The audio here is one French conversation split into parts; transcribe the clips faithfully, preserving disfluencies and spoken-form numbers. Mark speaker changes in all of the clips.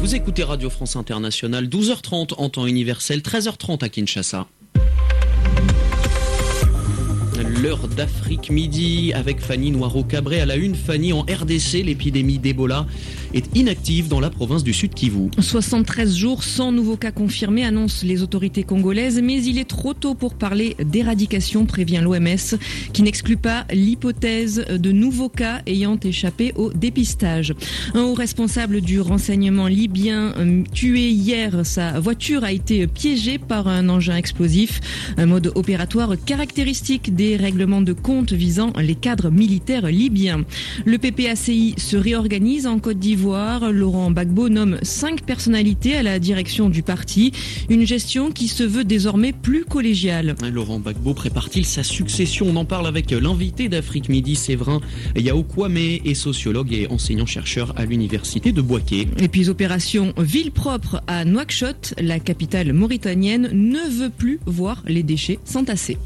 Speaker 1: Vous écoutez Radio France Internationale, douze heures trente en temps universel, treize heures trente à Kinshasa. L'heure d'Afrique midi avec Fanny Noiro-Cabré à la une. Fanny, en R D C, l'épidémie d'Ebola est inactive dans la province du Sud Kivu.
Speaker 2: soixante-treize jours sans nouveaux cas confirmés, annoncent les autorités congolaises, mais il est trop tôt pour parler d'éradication, prévient l'O M S, qui n'exclut pas l'hypothèse de nouveaux cas ayant échappé au dépistage. Un haut responsable du renseignement libyen tué hier, sa voiture a été piégée par un engin explosif, un mode opératoire caractéristique des règlements de compte visant les cadres militaires libyens. Le P P A C I se réorganise en Côte d'Ivoire. Laurent Gbagbo nomme cinq personnalités à la direction du parti. Une gestion qui se veut désormais plus collégiale.
Speaker 1: Laurent Gbagbo prépare-t-il sa succession? On en parle avec l'invité d'Afrique Midi, Séverin Yao Kwame, est sociologue et enseignant-chercheur à l'université de Bouaké.
Speaker 2: Et puis opération ville propre à Nouakchott, la capitale mauritanienne ne veut plus voir les déchets s'entasser.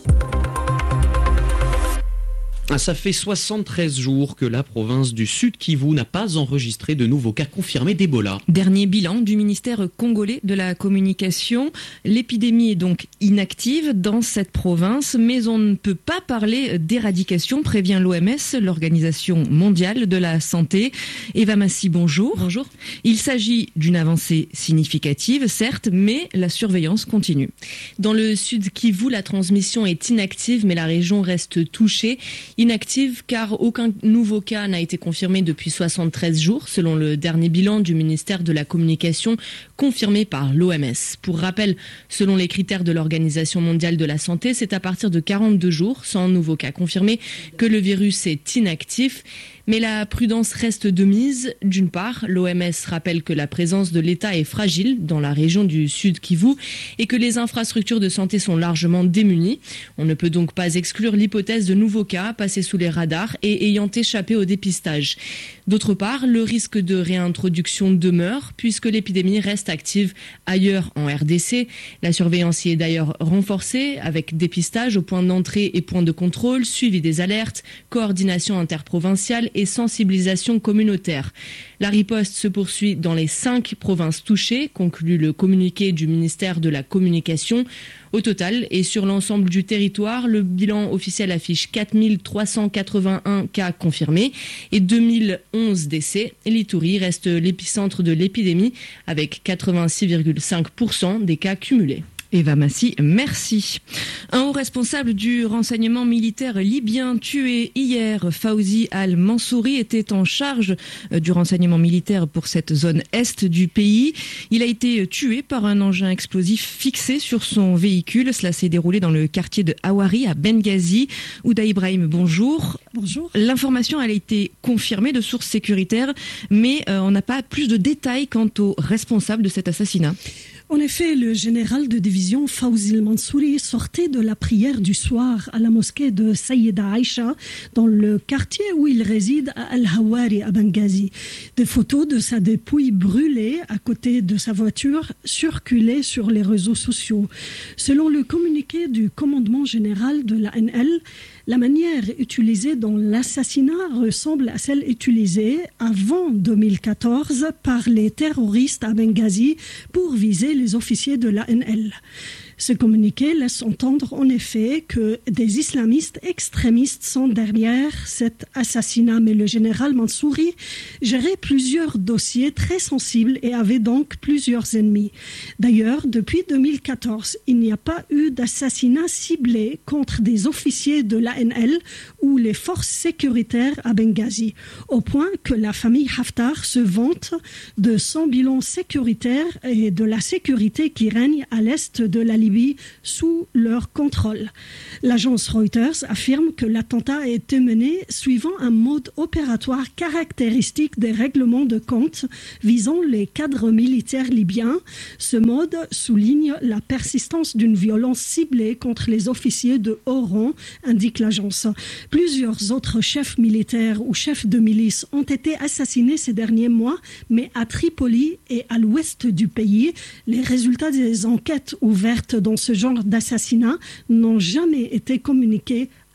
Speaker 1: Ça fait soixante-treize jours que la province du Sud Kivu n'a pas enregistré de nouveaux cas confirmés d'Ebola.
Speaker 2: Dernier bilan du ministère congolais de la communication. L'épidémie est donc inactive dans cette province, mais on ne peut pas parler d'éradication, prévient l'O M S, l'Organisation mondiale de la santé. Eva Massi, bonjour.
Speaker 3: Bonjour.
Speaker 2: Il s'agit d'une avancée significative, certes, mais la surveillance continue.
Speaker 3: Dans le Sud Kivu, la transmission est inactive, mais la région reste touchée. Inactive car aucun nouveau cas n'a été confirmé depuis soixante-treize jours, selon le dernier bilan du ministère de la Communication confirmé par l'O M S. Pour rappel, selon les critères de l'Organisation mondiale de la santé, c'est à partir de quarante-deux jours, sans nouveau cas confirmé, que le virus est inactif. Mais la prudence reste de mise. D'une part, l'O M S rappelle que la présence de l'État est fragile dans la région du Sud Kivu et que les infrastructures de santé sont largement démunies. On ne peut donc pas exclure l'hypothèse de nouveaux cas passés sous les radars et ayant échappé au dépistage. D'autre part, le risque de réintroduction demeure puisque l'épidémie reste active ailleurs en R D C. La surveillance y est d'ailleurs renforcée avec dépistage au point d'entrée et point de contrôle, suivi des alertes, coordination interprovinciale et sensibilisation communautaire. La riposte se poursuit dans les cinq provinces touchées, conclut le communiqué du ministère de la Communication. Au total, et sur l'ensemble du territoire, le bilan officiel affiche quatre mille trois cent quatre-vingt-un cas confirmés et deux mille onze décès. L'Ituri reste l'épicentre de l'épidémie avec quatre-vingt-six virgule cinq pour cent des cas cumulés.
Speaker 2: Eva Massi, merci. Un haut responsable du renseignement militaire libyen tué hier, Fawzi al-Mansouri, était en charge du renseignement militaire pour cette zone est du pays. Il a été tué par un engin explosif fixé sur son véhicule. Cela s'est déroulé dans le quartier de Hawari à Benghazi. Ouda Ibrahim, bonjour.
Speaker 4: Bonjour.
Speaker 2: L'information elle a été confirmée de sources sécuritaires, mais euh, on n'a pas plus de détails quant au responsable de cet assassinat.
Speaker 4: En effet, le général de division Fawzi al-Mansouri sortait de la prière du soir à la mosquée de Sayyida Aïcha dans le quartier où il réside à Al-Hawari à Benghazi. Des photos de sa dépouille brûlée à côté de sa voiture circulaient sur les réseaux sociaux. Selon le communiqué du commandement général de l'A N L, la manière utilisée dans l'assassinat ressemble à celle utilisée avant deux mille quatorze par les terroristes à Benghazi pour viser les officiers de l'A N L. Ce communiqué laisse entendre en effet que des islamistes extrémistes sont derrière cet assassinat, mais le général Mansouri gérait plusieurs dossiers très sensibles et avait donc plusieurs ennemis. D'ailleurs, depuis deux mille quatorze, il n'y a pas eu d'assassinat ciblé contre des officiers de l'A N L ou les forces sécuritaires à Benghazi, au point que la famille Haftar se vante de son bilan sécuritaire et de la sécurité qui règne à l'est de la Libye sous leur contrôle. L'agence Reuters affirme que l'attentat a été mené suivant un mode opératoire caractéristique des règlements de compte visant les cadres militaires libyens. Ce mode souligne la persistance d'une violence ciblée contre les officiers de haut rang, indique l'agence. Plusieurs autres chefs militaires ou chefs de milice ont été assassinés ces derniers mois, mais à Tripoli et à l'ouest du pays, les résultats des enquêtes ouvertes dans ce genre d'assassinat n'ont jamais été communiqués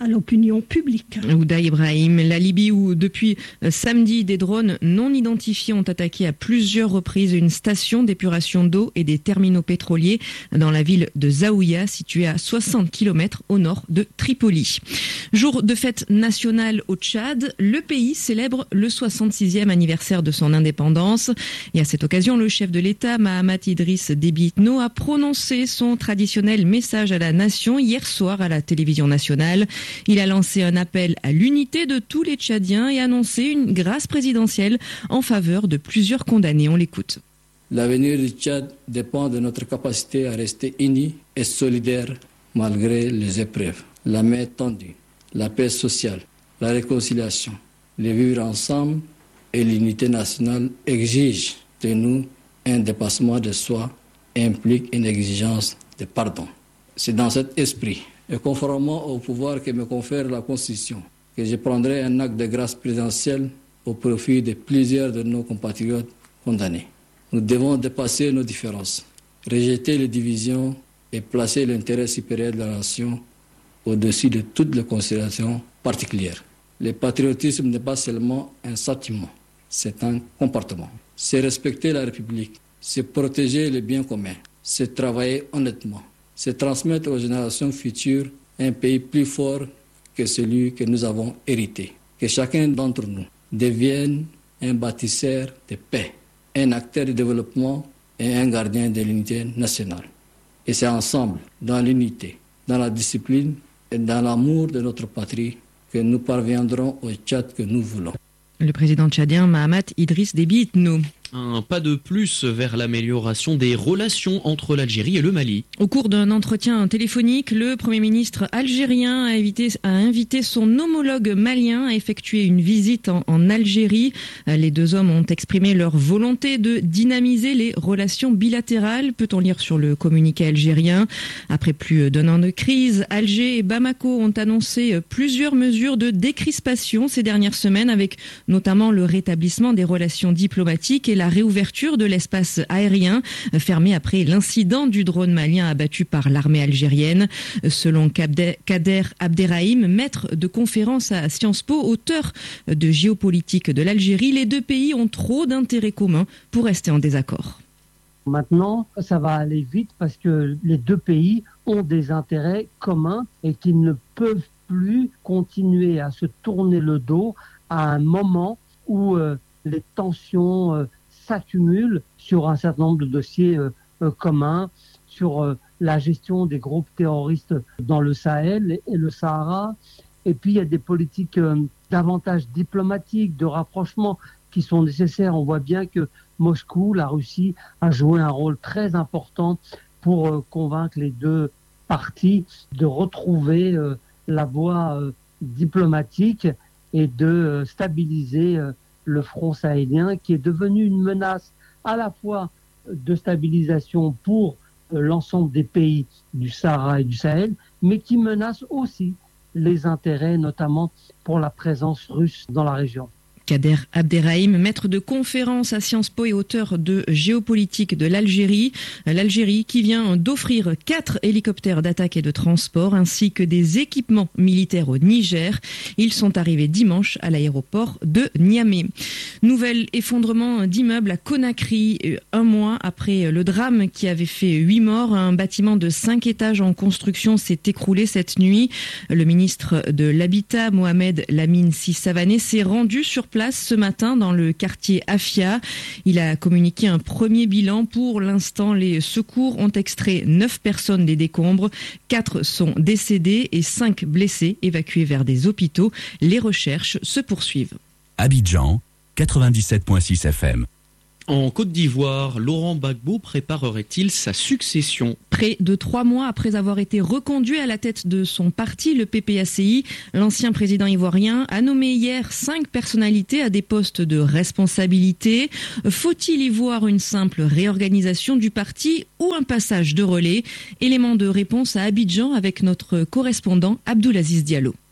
Speaker 4: à l'opinion publique.
Speaker 2: Ouda Ibrahim, la Libye où depuis samedi des drones non identifiés ont attaqué à plusieurs reprises une station d'épuration d'eau et des terminaux pétroliers dans la ville de Zaouïa, située à soixante kilomètres au nord de Tripoli. Jour de fête nationale au Tchad, le pays célèbre le soixante-sixième anniversaire de son indépendance. Et à cette occasion, le chef de l'État, Mahamat Idriss Déby Itno, a prononcé son traditionnel message à la nation hier soir à la télévision nationale. Il a lancé un appel à l'unité de tous les Tchadiens et annoncé une grâce présidentielle en faveur de plusieurs condamnés. On l'écoute.
Speaker 5: L'avenir du Tchad dépend de notre capacité à rester unis et solidaires malgré les épreuves. La main tendue, la paix sociale, la réconciliation, le vivre ensemble et l'unité nationale exigent de nous un dépassement de soi et implique une exigence de pardon. C'est dans cet esprit et conformément au pouvoir que me confère la Constitution que je prendrai un acte de grâce présidentielle au profit de plusieurs de nos compatriotes condamnés. Nous devons dépasser nos différences, rejeter les divisions et placer l'intérêt supérieur de la nation au-dessus de toutes les considérations particulières. Le patriotisme n'est pas seulement un sentiment, c'est un comportement. C'est respecter la République, c'est protéger le bien commun, c'est travailler honnêtement, c'est transmettre aux générations futures un pays plus fort que celui que nous avons hérité. Que chacun d'entre nous devienne un bâtisseur de paix, un acteur de développement et un gardien de l'unité nationale. Et c'est ensemble, dans l'unité, dans la discipline et dans l'amour de notre patrie que nous parviendrons au Tchad que nous voulons.
Speaker 2: Le président tchadien Mahamat Idriss Déby Itno.
Speaker 1: Un pas de plus vers l'amélioration des relations entre l'Algérie et le Mali.
Speaker 2: Au cours d'un entretien téléphonique, le Premier ministre algérien a invité, a invité son homologue malien à effectuer une visite en, en Algérie. Les deux hommes ont exprimé leur volonté de dynamiser les relations bilatérales, peut-on lire sur le communiqué algérien. Après plus d'un an de crise, Alger et Bamako ont annoncé plusieurs mesures de décrispation ces dernières semaines, avec notamment le rétablissement des relations diplomatiques et la réouverture de l'espace aérien fermé après l'incident du drone malien abattu par l'armée algérienne. Selon Kader Abderrahim, maître de conférence à Sciences Po, auteur de géopolitique de l'Algérie, les deux pays ont trop d'intérêts communs pour rester en désaccord.
Speaker 6: Maintenant, ça va aller vite parce que les deux pays ont des intérêts communs et qu'ils ne peuvent plus continuer à se tourner le dos à un moment où euh, les tensions euh, s'accumulent sur un certain nombre de dossiers euh, euh, communs, sur euh, la gestion des groupes terroristes dans le Sahel et, et le Sahara. Et puis, il y a des politiques euh, davantage diplomatiques, de rapprochement qui sont nécessaires. On voit bien que Moscou, la Russie, a joué un rôle très important pour euh, convaincre les deux parties de retrouver euh, la voie euh, diplomatique et de euh, stabiliser euh, le front sahélien qui est devenu une menace à la fois de stabilisation pour euh, l'ensemble des pays du Sahara et du Sahel, mais qui menace aussi les intérêts, notamment pour la présence russe dans la région.
Speaker 2: Kader Abderrahim, maître de conférence à Sciences Po et auteur de géopolitique de l'Algérie. L'Algérie qui vient d'offrir quatre hélicoptères d'attaque et de transport ainsi que des équipements militaires au Niger. Ils sont arrivés dimanche à l'aéroport de Niamey. Nouvel effondrement d'immeuble à Conakry, un mois après le drame qui avait fait huit morts. Un bâtiment de cinq étages en construction s'est écroulé cette nuit. Le ministre de l'Habitat, Mohamed Lamine Si Savané, s'est rendu sur place ce matin dans le quartier Afia. Il a communiqué un premier bilan. Pour l'instant, les secours ont extrait neuf personnes des décombres. Quatre sont décédées et cinq blessés évacués vers des hôpitaux. Les recherches se poursuivent.
Speaker 7: Abidjan, quatre-vingt-dix-sept virgule six F M.
Speaker 1: En Côte d'Ivoire, Laurent Gbagbo préparerait-il sa succession ?
Speaker 2: Près de trois mois après avoir été reconduit à la tête de son parti, le P P A C I, l'ancien président ivoirien a nommé hier cinq personnalités à des postes de responsabilité. Faut-il y voir une simple réorganisation du parti ou un passage de relais ? Élément de réponse à Abidjan avec notre correspondant Abdoulaziz Diallo.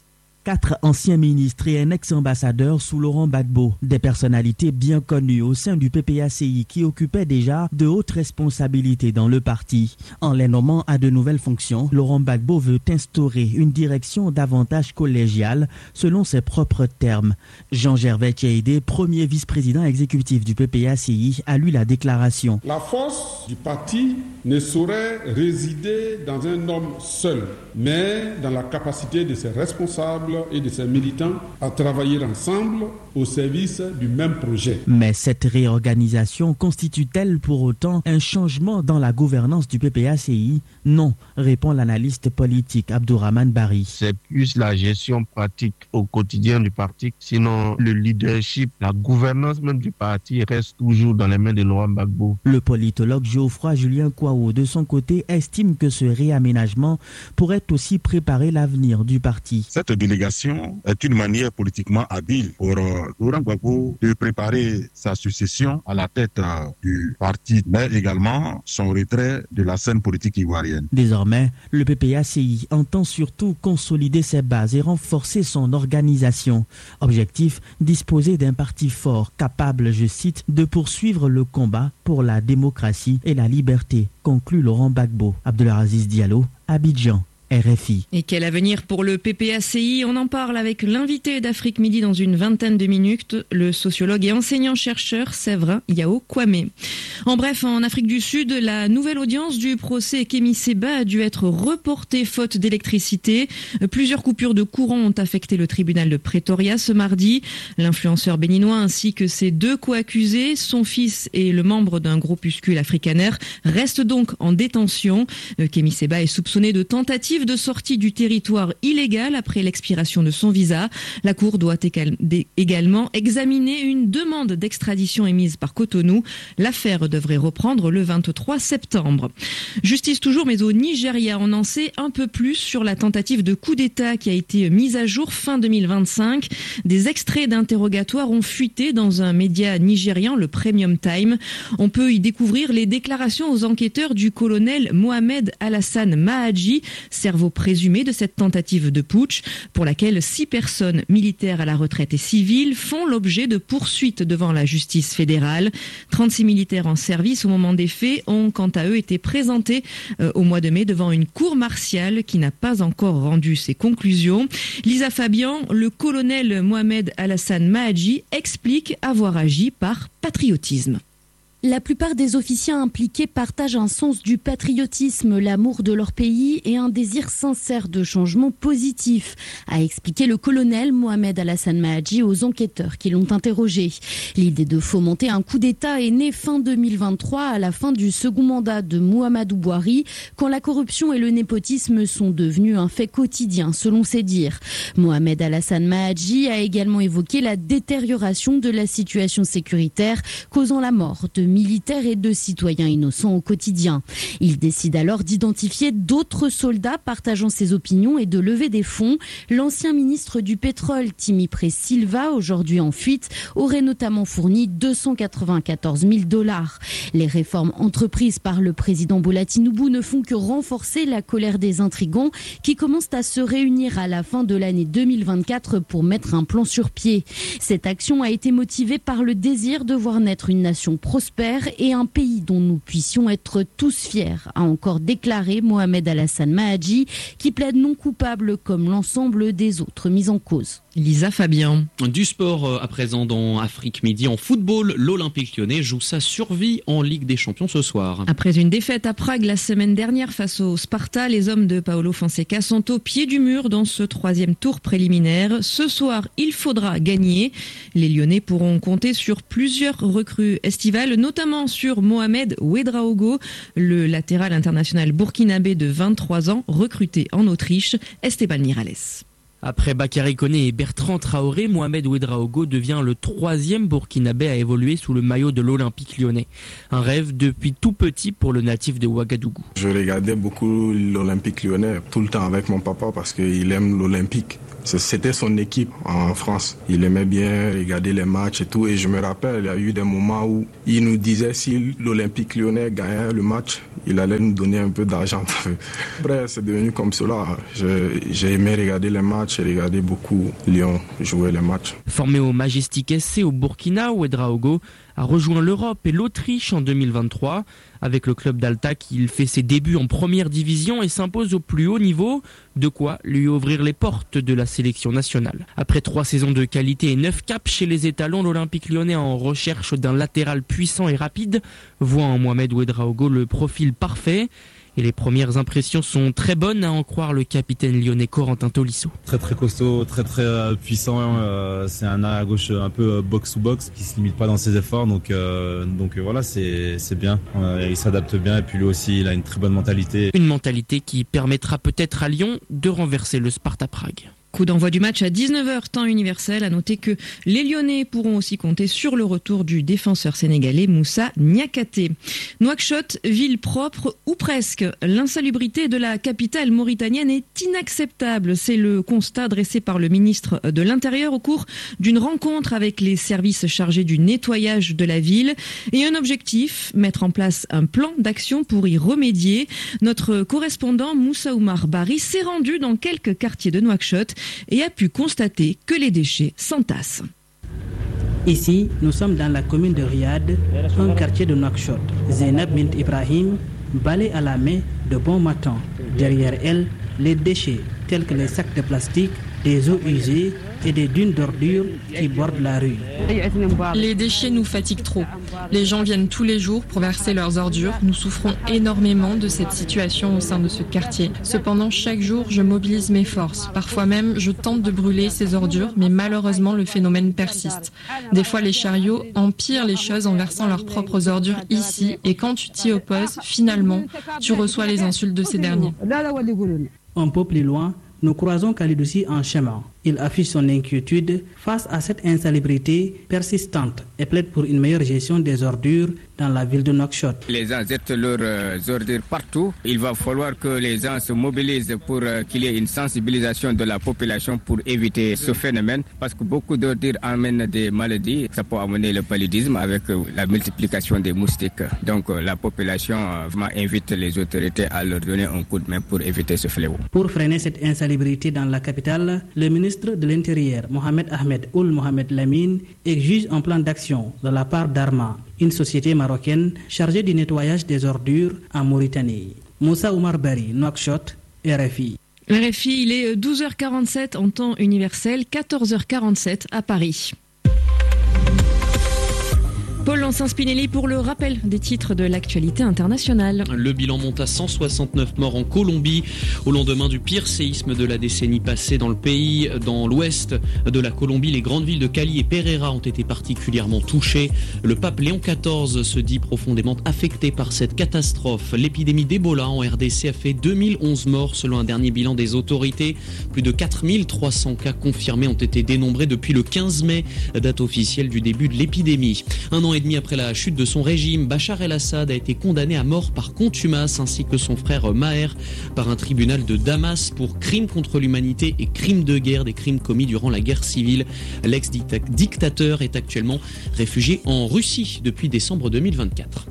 Speaker 8: quatre anciens ministres et un ex-ambassadeur sous Laurent Gbagbo, des personnalités bien connues au sein du P P A C I qui occupaient déjà de hautes responsabilités dans le parti. En les nommant à de nouvelles fonctions, Laurent Gbagbo veut instaurer une direction davantage collégiale selon ses propres termes. Jean-Gervais Tcheïdé, premier vice-président exécutif du P P A C I, a lu la déclaration.
Speaker 9: La force du parti ne saurait résider dans un homme seul, mais dans la capacité de ses responsables et de ses militants à travailler ensemble au service du même projet.
Speaker 8: Mais cette réorganisation constitue-t-elle pour autant un changement dans la gouvernance du P P A C I? Non, répond l'analyste politique Abdourahmane Bari.
Speaker 10: C'est plus la gestion pratique au quotidien du parti, sinon le leadership, la gouvernance même du parti reste toujours dans les mains de Laurent Gbagbo.
Speaker 8: Le politologue Geoffroy Julien Kouao, de son côté, estime que ce réaménagement pourrait aussi préparer l'avenir du parti.
Speaker 11: Cette délégation est une manière politiquement habile pour euh, Laurent Gbagbo de préparer sa succession à la tête euh, du parti, mais également son retrait de la scène politique ivoirienne.
Speaker 8: Désormais, le P P A C I entend surtout consolider ses bases et renforcer son organisation. Objectif, disposer d'un parti fort, capable, je cite, de poursuivre le combat pour la démocratie et la liberté, conclut Laurent Gbagbo. Abdelaziz Diallo, Abidjan. R F I.
Speaker 2: Et quel avenir pour le P P A C I? On en parle avec l'invité d'Afrique Midi dans une vingtaine de minutes, le sociologue et enseignant-chercheur Séverin Yao Kwame. En bref, en Afrique du Sud, la nouvelle audience du procès Kémy Séba a dû être reportée faute d'électricité. Plusieurs coupures de courant ont affecté le tribunal de Pretoria ce mardi. L'influenceur béninois ainsi que ses deux co-accusés, son fils et le membre d'un groupuscule afrikaner, restent donc en détention. Kémy Séba est soupçonné de tentative de sortie du territoire illégal après l'expiration de son visa. La Cour doit également examiner une demande d'extradition émise par Cotonou. L'affaire devrait reprendre le vingt-trois septembre. Justice toujours, mais au Nigeria, on en sait un peu plus sur la tentative de coup d'État qui a été mise à jour fin deux mille vingt-cinq. Des extraits d'interrogatoire ont fuité dans un média nigérian, le Premium Time. On peut y découvrir les déclarations aux enquêteurs du colonel Mohamed Alassane Mahadji, cerveau présumé de cette tentative de putsch, pour laquelle six personnes militaires à la retraite et civiles font l'objet de poursuites devant la justice fédérale. trente-six militaires en service au moment des faits ont quant à eux été présentés euh, au mois de mai devant une cour martiale qui n'a pas encore rendu ses conclusions. Lisa Fabian, le colonel Mohamed Alassane Mahadji, explique avoir agi par patriotisme.
Speaker 12: La plupart des officiers impliqués partagent un sens du patriotisme, l'amour de leur pays et un désir sincère de changement positif, a expliqué le colonel Mohamed Alassane Mahadji aux enquêteurs qui l'ont interrogé. L'idée de fomenter un coup d'État est née fin deux mille vingt-trois à la fin du second mandat de Muhammadu Buhari, quand la corruption et le népotisme sont devenus un fait quotidien, selon ses dires. Mohamed Alassane Mahadji a également évoqué la détérioration de la situation sécuritaire, causant la mort de militaires et de citoyens innocents au quotidien. Il décide alors d'identifier d'autres soldats partageant ses opinions et de lever des fonds. L'ancien ministre du pétrole, Timipré Silva, aujourd'hui en fuite, aurait notamment fourni deux cent quatre-vingt-quatorze mille dollars. Les réformes entreprises par le président Bola Tinubu ne font que renforcer la colère des intrigants qui commencent à se réunir à la fin de l'année deux mille vingt-quatre pour mettre un plan sur pied. Cette action a été motivée par le désir de voir naître une nation prospère et un pays dont nous puissions être tous fiers, a encore déclaré Mohamed Alassane Mahadji, qui plaide non coupable comme l'ensemble des autres mis en cause.
Speaker 2: Lisa Fabian.
Speaker 1: Du sport à présent dans Afrique Midi. En football, l'Olympique Lyonnais joue sa survie en Ligue des Champions ce soir.
Speaker 2: Après une défaite à Prague la semaine dernière face au Sparta, les hommes de Paolo Fonseca sont au pied du mur dans ce troisième tour préliminaire. Ce soir, il faudra gagner. Les Lyonnais pourront compter sur plusieurs recrues estivales, notamment sur Mohamed Ouedraogo, le latéral international burkinabé de vingt-trois ans, recruté en Autriche. Esteban Miralles.
Speaker 13: Après Bakary Koné et Bertrand Traoré, Mohamed Ouedraogo devient le troisième Burkinabé à évoluer sous le maillot de l'Olympique Lyonnais. Un rêve depuis tout petit pour le natif de Ouagadougou.
Speaker 14: Je regardais beaucoup l'Olympique Lyonnais tout le temps avec mon papa parce qu'il aime l'Olympique. C'était son équipe en France. Il aimait bien regarder les matchs et tout. Et je me rappelle, il y a eu des moments où il nous disait si l'Olympique Lyonnais gagnait le match, il allait nous donner un peu d'argent. Après, c'est devenu comme cela. Je, j'ai aimé regarder les matchs, j'ai regardé beaucoup Lyon jouer les matchs.
Speaker 13: Formé au Majestic S C au Burkina, Ouedraogo a rejoint l'Europe et l'Autriche en deux mille vingt-trois. Avec le club d'Altac, il fait ses débuts en première division et s'impose au plus haut niveau, de quoi lui ouvrir les portes de la sélection nationale. Après trois saisons de qualité et neuf caps chez les étalons, l'Olympique lyonnais en recherche d'un latéral puissant et rapide voit en Mohamed Ouedraogo le profil parfait. Et les premières impressions sont très bonnes, à en croire le capitaine lyonnais Corentin Tolisso.
Speaker 15: Très très costaud, très très euh, puissant. Euh, c'est un à gauche un peu euh, box to box qui se limite pas dans ses efforts. Donc euh, donc euh, voilà, c'est c'est bien. Euh, il s'adapte bien et puis lui aussi, il a une très bonne mentalité.
Speaker 13: Une mentalité qui permettra peut-être à Lyon de renverser le Sparta Prague.
Speaker 2: Coup d'envoi du match à dix-neuf heures, temps universel. À noter que les Lyonnais pourront aussi compter sur le retour du défenseur sénégalais Moussa Niakhaté. Nouakchott, ville propre ou presque. L'insalubrité de la capitale mauritanienne est inacceptable. C'est le constat dressé par le ministre de l'Intérieur au cours d'une rencontre avec les services chargés du nettoyage de la ville. Et un objectif, mettre en place un plan d'action pour y remédier. Notre correspondant Moussa Oumar Bari s'est rendu dans quelques quartiers de Nouakchott et a pu constater que les déchets s'entassent.
Speaker 16: Ici, nous sommes dans la commune de Riyad, un quartier de Nouakchott. Zainab Bint Ibrahim balaye à la main de bon matin. Derrière elle, les déchets tels que les sacs de plastique, des eaux usées et des dunes d'ordures qui bordent la rue.
Speaker 17: Les déchets nous fatiguent trop. Les gens viennent tous les jours pour verser leurs ordures. Nous souffrons énormément de cette situation au sein de ce quartier. Cependant, chaque jour, je mobilise mes forces. Parfois même, je tente de brûler ces ordures, mais malheureusement, le phénomène persiste. Des fois, les chariots empirent les choses en versant leurs propres ordures ici, et quand tu t'y opposes, finalement, tu reçois les insultes de ces derniers.
Speaker 16: Un peu plus loin, nous croisons Khalidouci en chemin. Il affiche son inquiétude face à cette insalubrité persistante et plaide pour une meilleure gestion des ordures dans la ville de Nouakchott.
Speaker 18: Les gens jettent leurs euh, ordures partout. Il va falloir que les gens se mobilisent pour euh, qu'il y ait une sensibilisation de la population pour éviter ce phénomène, parce que beaucoup d'ordures amènent des maladies. Ça peut amener le paludisme avec euh, la multiplication des moustiques. Donc euh, la population euh, vraiment invite les autorités à leur donner un coup de main pour éviter ce fléau.
Speaker 16: Pour freiner cette insalubrité dans la capitale, le ministre de l'Intérieur, Mohamed Ahmed Ould Mohamed Lamine, exige un plan d'action de la part d'Arma, une société marocaine chargée du nettoyage des ordures en Mauritanie. Moussa Oumar Bari, Nouakchott, R F I.
Speaker 2: R F I, il est douze heures quarante-sept en temps universel, quatorze heures quarante-sept à Paris. Paul Lancin-Spinelli pour le rappel des titres de l'actualité internationale.
Speaker 1: Le bilan monte à cent soixante-neuf morts en Colombie au lendemain du pire séisme de la décennie passée dans le pays. Dans l'ouest de la Colombie, les grandes villes de Cali et Pereira ont été particulièrement touchées. Le pape Léon quatorze se dit profondément affecté par cette catastrophe. L'épidémie d'Ebola en R D C a fait deux mille onze morts selon un dernier bilan des autorités. Plus de quatre mille trois cents cas confirmés ont été dénombrés depuis le quinze mai, date officielle du début de l'épidémie. Un an et demi après la chute de son régime, Bachar el-Assad a été condamné à mort par contumace ainsi que son frère Maher par un tribunal de Damas pour crimes contre l'humanité et crimes de guerre, des crimes commis durant la guerre civile. L'ex-dictateur est actuellement réfugié en Russie depuis décembre deux mille vingt-quatre.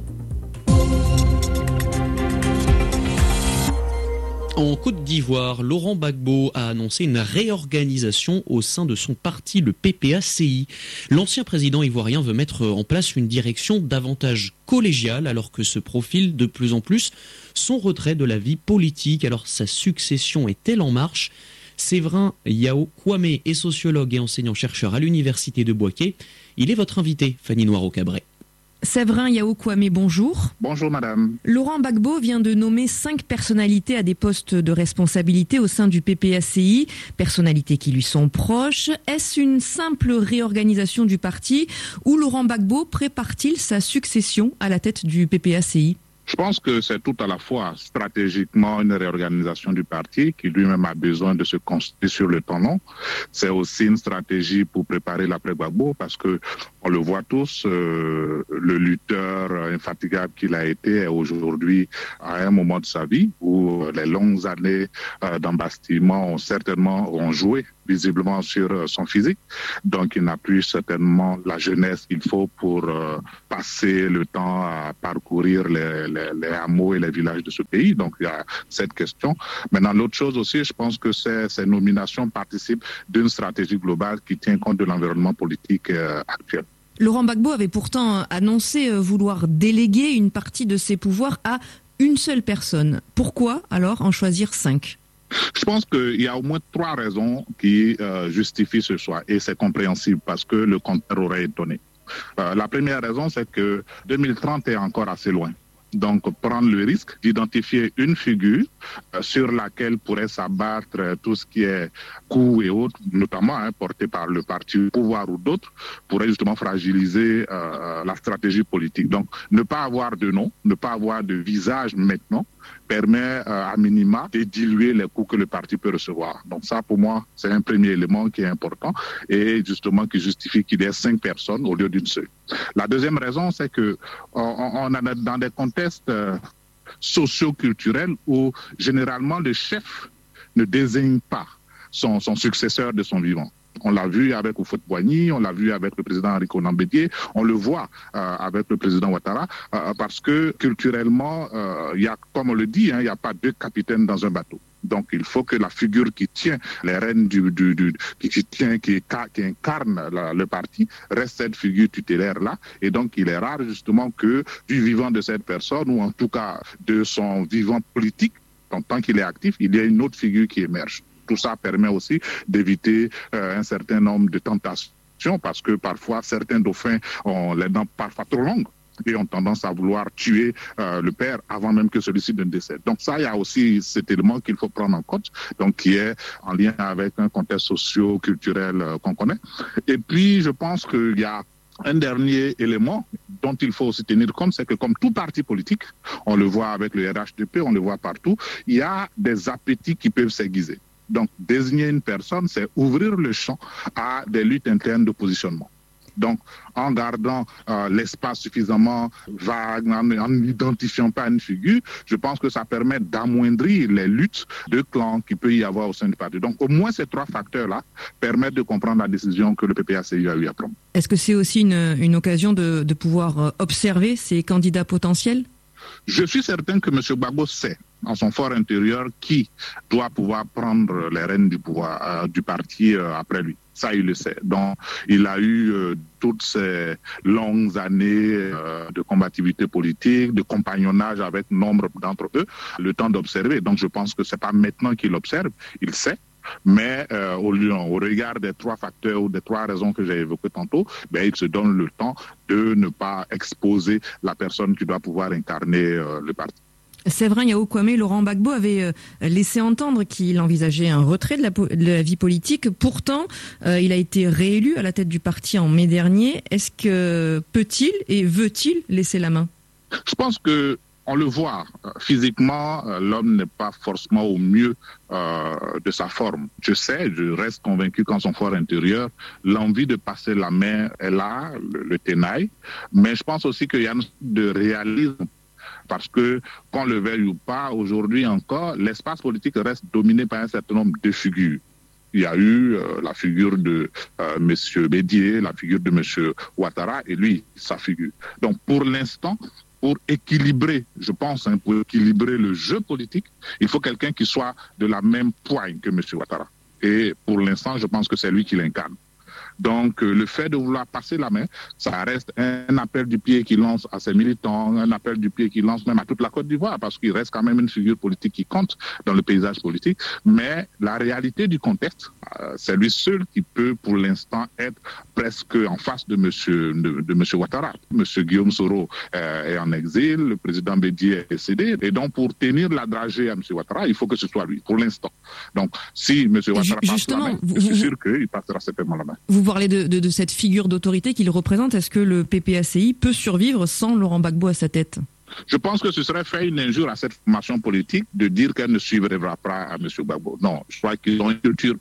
Speaker 1: En Côte d'Ivoire, Laurent Gbagbo a annoncé une réorganisation au sein de son parti, le P P A C I. L'ancien président ivoirien veut mettre en place une direction davantage collégiale alors que se profile de plus en plus son retrait de la vie politique. Alors sa succession est-elle en marche ? Séverin Yao Kwame est sociologue et enseignant-chercheur à l'université de Bouaké. Il est votre invité, Fanny Noiro-Cabré.
Speaker 2: Séverin Yao Kwame, bonjour.
Speaker 19: Bonjour madame.
Speaker 2: Laurent Gbagbo vient de nommer cinq personnalités à des postes de responsabilité au sein du P P A C I, personnalités qui lui sont proches. Est-ce une simple réorganisation du parti ou Laurent Gbagbo prépare-t-il sa succession à la tête du P P A C I ?
Speaker 19: Je pense que c'est tout à la fois stratégiquement une réorganisation du parti qui lui-même a besoin de se construire sur le temps long. C'est aussi une stratégie pour préparer l'après Gbagbo parce que On le voit tous, euh, le lutteur infatigable qu'il a été est aujourd'hui à un moment de sa vie où les longues années euh, d'embastillement ont certainement ont joué visiblement sur euh, son physique. Donc il n'a plus certainement la jeunesse qu'il faut pour euh, passer le temps à parcourir les, les, les hameaux et les villages de ce pays. Donc il y a cette question. Maintenant, l'autre chose aussi, je pense que ces, ces nominations participent d'une stratégie globale qui tient compte de l'environnement politique euh, actuel.
Speaker 2: Laurent Gbagbo avait pourtant annoncé vouloir déléguer une partie de ses pouvoirs à une seule personne. Pourquoi alors en choisir cinq ?
Speaker 19: Je pense qu'il y a au moins trois raisons qui euh, justifient ce choix et c'est compréhensible parce que le compteur aurait étonné. Euh, la première raison, c'est que deux mille trente est encore assez loin. Donc, prendre le risque d'identifier une figure euh, sur laquelle pourrait s'abattre euh, tout ce qui est coups et autres, notamment hein, porté par le parti au pouvoir ou d'autres, pourrait justement fragiliser euh, la stratégie politique. Donc, ne pas avoir de nom, ne pas avoir de visage maintenant, permet euh, à minima de diluer les coups que le parti peut recevoir. Donc ça, pour moi, c'est un premier élément qui est important et justement qui justifie qu'il y ait cinq personnes au lieu d'une seule. La deuxième raison, c'est que on, on a dans des contextes euh, socio-culturels où généralement le chef ne désigne pas son, son successeur de son vivant. On l'a vu avec Houphouët-Boigny, on l'a vu avec le président Henri Konan Bédié, on le voit euh, avec le président Ouattara, euh, parce que culturellement, euh, il y a, comme on le dit, hein, il n'y a pas deux capitaines dans un bateau. Donc il faut que la figure qui tient les rênes du, du, du qui, qui tient, qui, qui incarne la, le parti, reste cette figure tutélaire là. Et donc il est rare justement que du vivant de cette personne, ou en tout cas de son vivant politique, en tant qu'il est actif, il y a une autre figure qui émerge. Tout ça permet aussi d'éviter euh, un certain nombre de tentations parce que parfois certains dauphins ont les dents parfois trop longues et ont tendance à vouloir tuer euh, le père avant même que celui-ci ne décède. Donc ça, il y a aussi cet élément qu'il faut prendre en compte, donc qui est en lien avec un contexte socio-culturel euh, qu'on connaît. Et puis, je pense qu'il y a un dernier élément dont il faut aussi tenir compte, c'est que comme tout parti politique, on le voit avec le R H D P, on le voit partout, il y a des appétits qui peuvent s'aiguiser. Donc, désigner une personne, c'est ouvrir le champ à des luttes internes de positionnement. Donc, en gardant euh, l'espace suffisamment vague, en n'identifiant pas une figure, je pense que ça permet d'amoindrir les luttes de clans qu'il peut y avoir au sein du parti. Donc, au moins ces trois facteurs-là permettent de comprendre la décision que le P P A C I a eu à prendre.
Speaker 2: Est-ce que c'est aussi une, une occasion de, de pouvoir observer ces candidats potentiels ?
Speaker 19: Je suis certain que M. Gbagbo sait, en son fort intérieur, qui doit pouvoir prendre les rênes du pouvoir euh, du parti euh, après lui. Ça, il le sait. Donc, il a eu euh, toutes ces longues années euh, de combativité politique, de compagnonnage avec nombre d'entre eux, le temps d'observer. Donc, je pense que c'est pas maintenant qu'il observe, il sait. Mais euh, au, au regard des trois facteurs ou des trois raisons que j'ai évoquées tantôt, ben, il se donne le temps de ne pas exposer la personne qui doit pouvoir incarner euh, le parti.
Speaker 2: Séverin Yao Kwame, Laurent Gbagbo avait laissé entendre qu'il envisageait un retrait de la, de la vie politique. Pourtant, euh, il a été réélu à la tête du parti en mai dernier. Est-ce que peut-il et veut-il laisser la main ?
Speaker 19: Je pense que on le voit, physiquement, l'homme n'est pas forcément au mieux euh, de sa forme. Je sais, je reste convaincu qu'en son fort intérieur, l'envie de passer la main est là, le, le tenaille, mais je pense aussi qu'il y a une de réalisme. Parce que, qu'on le veuille ou pas, aujourd'hui encore, l'espace politique reste dominé par un certain nombre de figures. Il y a eu euh, la figure de euh, M. Bédié, la figure de M. Ouattara, et lui, sa figure. Donc, pour l'instant, pour équilibrer, je pense, hein, pour équilibrer le jeu politique, il faut quelqu'un qui soit de la même poigne que M. Ouattara. Et pour l'instant, je pense que c'est lui qui l'incarne. Donc, euh, le fait de vouloir passer la main, ça reste un appel du pied qu'il lance à ses militants, un appel du pied qu'il lance même à toute la Côte d'Ivoire, parce qu'il reste quand même une figure politique qui compte dans le paysage politique. Mais la réalité du contexte, euh, c'est lui seul qui peut, pour l'instant, être presque en face de Monsieur de, de Monsieur Ouattara. Monsieur Guillaume Soro euh, est en exil, le président Bédié est décédé, et donc pour tenir la dragée à Monsieur Ouattara, il faut que ce soit lui, pour l'instant. Donc, si Monsieur Ouattara passe la main, vous, je suis vous, sûr qu'il passera certainement la main.
Speaker 2: Vous parlez de, de, de cette figure d'autorité qu'il représente. Est-ce que le P P A C I peut survivre sans Laurent Gbagbo à sa tête ?
Speaker 19: Je pense que ce serait faire une injure à cette formation politique de dire qu'elle ne suivra pas à M. Gbagbo. Non, je crois qu'ils ont une culture politique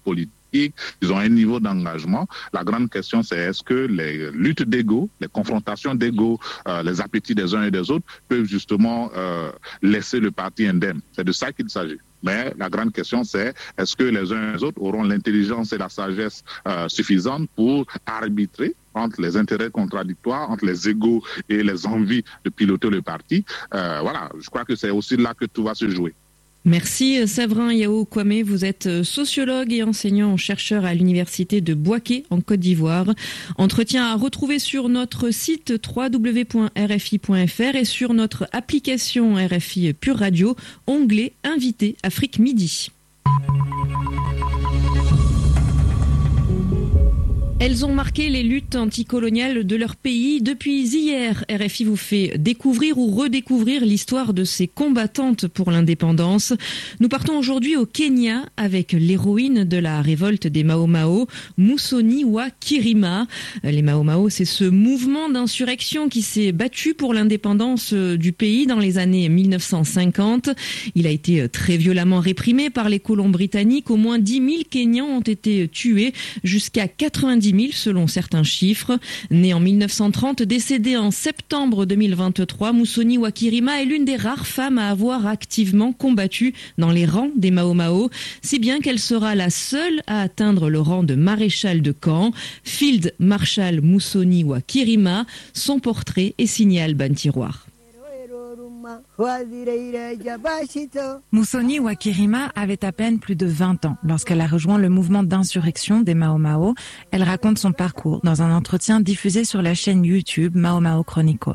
Speaker 19: politique, ils ont un niveau d'engagement. La grande question, c'est est-ce que les luttes d'ego, les confrontations d'ego, euh, les appétits des uns et des autres peuvent justement euh, laisser le parti indemne. C'est de ça qu'il s'agit. Mais la grande question, c'est est-ce que les uns et les autres auront l'intelligence et la sagesse euh, suffisantes pour arbitrer entre les intérêts contradictoires, entre les égos et les envies de piloter le parti. Euh, voilà, je crois que c'est aussi là que tout va se jouer.
Speaker 2: Merci Séverin Yao Kwame, vous êtes sociologue et enseignant-chercheur à l'université de Bouaké en Côte d'Ivoire. Entretien à retrouver sur notre site w w w point r f i point f r et sur notre application R F I Pure Radio, onglet Invité Afrique Midi. Elles ont marqué les luttes anticoloniales de leur pays. Depuis hier, R F I vous fait découvrir ou redécouvrir l'histoire de ces combattantes pour l'indépendance. Nous partons aujourd'hui au Kenya avec l'héroïne de la révolte des Mau Mau, Musoni wa Kirima. Les Mau Mau, c'est ce mouvement d'insurrection qui s'est battu pour l'indépendance du pays dans les années mille neuf cent cinquante. Il a été très violemment réprimé par les colons britanniques. Au moins dix mille Kenyans ont été tués, jusqu'à quatre-vingt-dix mille selon certains chiffres. Né en mille neuf cent trente, décédé en septembre deux mille vingt-trois, Musoni wa Kirima est l'une des rares femmes à avoir activement combattu dans les rangs des Mau Mau, si bien qu'elle sera la seule à atteindre le rang de maréchal de camp. Field Marshal Musoni wa Kirima, son portrait est signé à Alban Tiroir.
Speaker 20: Musoni wa Kirima avait à peine plus de vingt ans lorsqu'elle a rejoint le mouvement d'insurrection des Mau Mau. Elle raconte son parcours dans un entretien diffusé sur la chaîne YouTube Mau Mau Chronicles.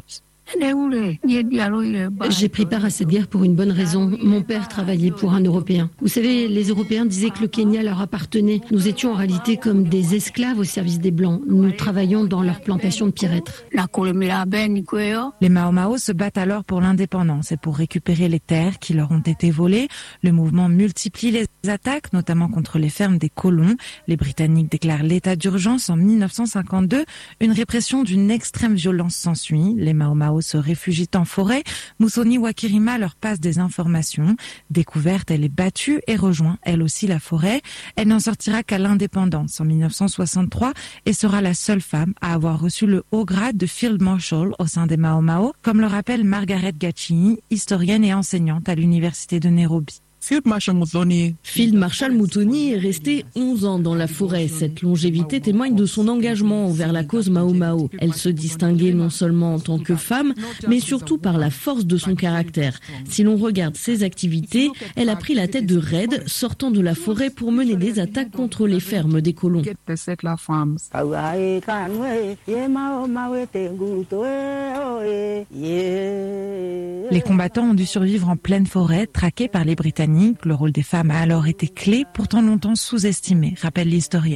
Speaker 21: J'ai pris part à cette guerre pour une bonne raison. Mon père travaillait pour un Européen. Vous savez, les Européens disaient que le Kenya leur appartenait. Nous étions en réalité comme des esclaves au service des Blancs. Nous travaillions dans leurs plantations de pierreîtres.
Speaker 20: Les Mau Mau se battent alors pour l'indépendance et pour récupérer les terres qui leur ont été volées. Le mouvement multiplie les attaques, notamment contre les fermes des colons. Les Britanniques déclarent l'état d'urgence en mille neuf cent cinquante-deux. Une répression d'une extrême violence s'ensuit. Les Mau Mau se réfugient en forêt. Musoni wa Kirima leur passe des informations. Découverte, elle est battue et rejoint elle aussi la forêt. Elle n'en sortira qu'à l'indépendance en mille neuf cent soixante-trois et sera la seule femme à avoir reçu le haut grade de Field Marshal au sein des Mau Mau, comme le rappelle Margaret Gacini, historienne et enseignante à l'université de Nairobi.
Speaker 21: Field Marshal Musoni. Field Marshal Musoni est resté onze ans dans la forêt. Cette longévité témoigne de son engagement envers la cause Mau Mau. Elle se distinguait non seulement en tant que femme, mais surtout par la force de son caractère. Si l'on regarde ses activités, elle a pris la tête de raids, sortant de la forêt pour mener des attaques contre les fermes des colons.
Speaker 20: Les combattants ont dû survivre en pleine forêt, traqués par les Britanniques. Le rôle des femmes a alors été clé, pourtant longtemps sous-estimé, rappelle l'historien.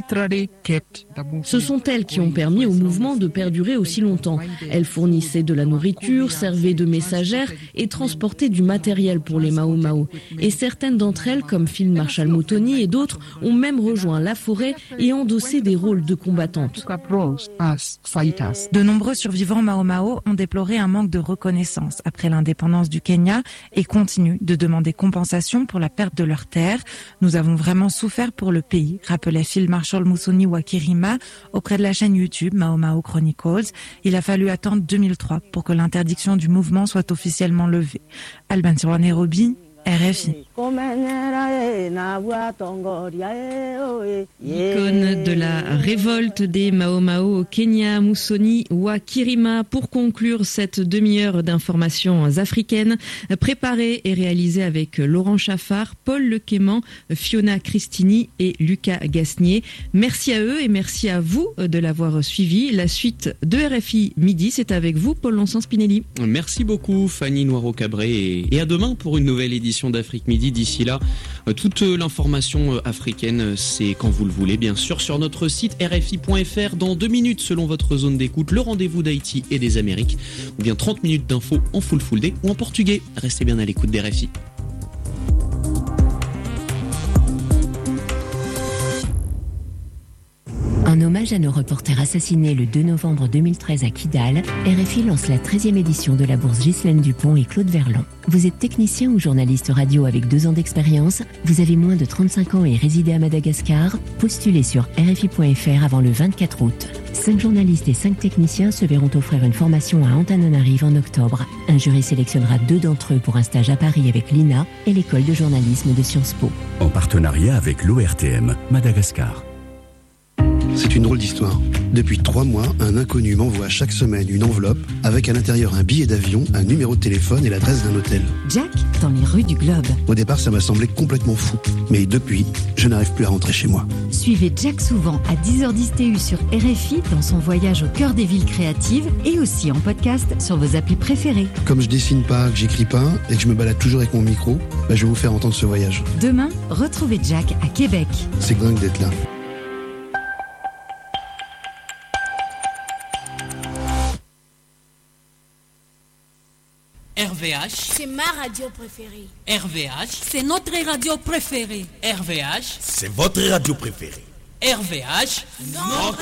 Speaker 21: Ce sont elles qui ont permis au mouvement de perdurer aussi longtemps. Elles fournissaient de la nourriture, servaient de messagères et transportaient du matériel pour les Mau Mau. Et certaines d'entre elles, comme Field Marshal Musoni et d'autres, ont même rejoint la forêt et endossé des rôles de combattantes.
Speaker 20: De nombreux survivants Mau Mau ont déploré un manque de reconnaissance après l'indépendance du Kenya et continuent de demander compensation pour la perte de leurs terres. Nous avons vraiment souffert pour le pays, rappelait Field Marshal Musoni wa Kirima auprès de la chaîne YouTube Mau Mau Chronicles. Il a fallu attendre deux mille trois pour que l'interdiction du mouvement soit officiellement levée. Alban Tiroir, Nairobi, R F I.
Speaker 2: Icône de la révolte des Mau Mau au Kenya, Musoni wa Kirima. Pour conclure cette demi-heure d'informations africaines, préparée et réalisée avec Laurent Chaffard, Paul Lequément, Fiona Cristini et Lucas Gasnier. Merci à eux et merci à vous de l'avoir suivi. La suite de R F I Midi, c'est avec vous, Paul Lonsan-Spinelli.
Speaker 1: Merci beaucoup, Fanny Noiro-Cabré, et, et à demain pour une nouvelle édition d'Afrique Midi. D'ici là, toute l'information africaine, c'est quand vous le voulez, bien sûr, sur notre site R F I point F R. Dans deux minutes, selon votre zone d'écoute, le rendez-vous d'Haïti et des Amériques, ou bien trente minutes d'infos en full full day ou en portugais. Restez bien à l'écoute d'R F I.
Speaker 22: Un
Speaker 3: hommage à nos reporters assassinés le deux novembre deux mille treize à Kidal, R F I lance la treizième édition de la bourse Ghislaine Dupont et Claude Verlon. Vous êtes technicien ou journaliste radio avec deux ans d'expérience, vous avez moins de trente-cinq ans et résidez à Madagascar, postulez sur R F I point F R avant le vingt-quatre août. Cinq journalistes et cinq techniciens se verront offrir une formation à Antananarive en octobre. Un jury sélectionnera deux d'entre eux pour un stage à Paris avec l'I N A et l'école de journalisme de Sciences Po.
Speaker 7: En partenariat avec l'O R T M, Madagascar.
Speaker 22: C'est une drôle d'histoire. Depuis trois mois, un inconnu m'envoie chaque semaine une enveloppe avec à l'intérieur un billet d'avion, un numéro de téléphone et l'adresse d'un hôtel.
Speaker 3: Jack, dans les rues du Globe.
Speaker 22: Au départ, ça m'a semblé complètement fou. Mais depuis, je n'arrive plus à rentrer chez moi.
Speaker 3: Suivez Jack souvent à dix heures dix T U sur R F I dans son voyage au cœur des villes créatives et aussi en podcast sur vos applis préférées.
Speaker 22: Comme je dessine pas, que j'écris pas et que je me balade toujours avec mon micro, bah je vais vous faire entendre ce voyage.
Speaker 3: Demain, retrouvez Jack à Québec.
Speaker 22: C'est dingue d'être là.
Speaker 23: R V H,
Speaker 24: c'est ma radio préférée.
Speaker 23: R V H,
Speaker 24: c'est notre radio préférée.
Speaker 23: R V H,
Speaker 25: c'est votre radio préférée.
Speaker 23: R V H,
Speaker 24: non.